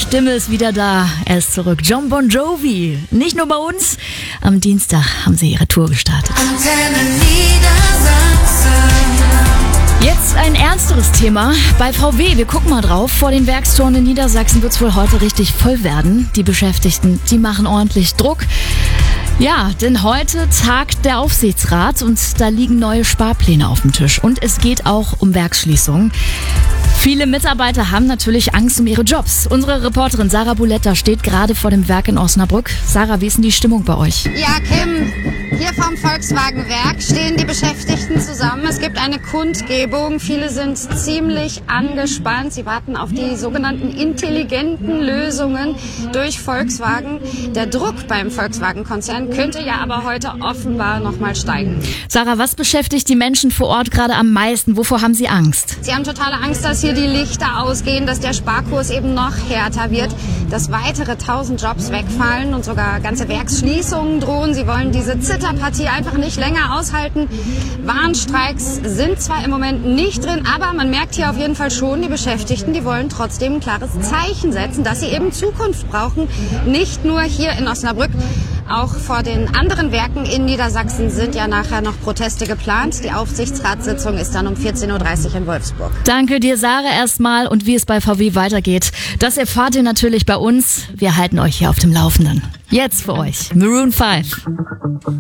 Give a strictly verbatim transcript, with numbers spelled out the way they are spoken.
Stimme ist wieder da. Er ist zurück. Jon Bon Jovi. Nicht nur bei uns. Am Dienstag haben sie ihre Tour gestartet. Jetzt ein ernsteres Thema. Bei V W, wir gucken mal drauf. Vor den Werkstoren in Niedersachsen wird es wohl heute richtig voll werden. Die Beschäftigten, die machen ordentlich Druck. Ja, denn heute tagt der Aufsichtsrat und da liegen neue Sparpläne auf dem Tisch. Und es geht auch um Werksschließungen. Viele Mitarbeiter haben natürlich Angst um ihre Jobs. Unsere Reporterin Sarah Buletta steht gerade vor dem Werk in Osnabrück. Sarah, wie ist denn die Stimmung bei euch? Ja, Kim, hier vom Volkswagen-Werk stehen die Beschäftigten zusammen. Es gibt eine Kundgebung. Viele sind ziemlich angespannt. Sie warten auf die sogenannten intelligenten Lösungen durch Volkswagen. Der Druck beim Volkswagen-Konzern könnte ja aber heute offenbar noch mal steigen. Sarah, was beschäftigt die Menschen vor Ort gerade am meisten? Wovor haben sie Angst? Sie haben totale Angst, dass hier die Lichter ausgehen, dass der Sparkurs eben noch härter wird, dass weitere tausend Jobs wegfallen und sogar ganze Werksschließungen drohen. Sie wollen diese Zitterpartie einfach nicht länger aushalten. Warnstreiks sind zwar im Moment nicht drin, aber man merkt hier auf jeden Fall schon, die Beschäftigten, die wollen trotzdem ein klares Zeichen setzen, dass sie eben Zukunft brauchen. Nicht nur hier in Osnabrück, auch vor den anderen Werken in Niedersachsen sind ja nachher noch Proteste geplant. Die Aufsichtsratssitzung ist dann um vierzehn Uhr dreißig in Wolfsburg. Danke dir, Sarah, erstmal. Und wie es bei V W weitergeht, das erfahrt ihr natürlich bei uns. Wir halten euch hier auf dem Laufenden. Jetzt für euch Maroon five.